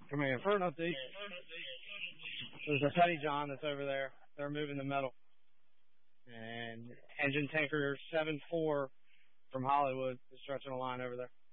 Command, for an update. There's a Petty John that's over there. They're moving the metal. And engine tanker 7-4 from Hollywood is stretching a line over there.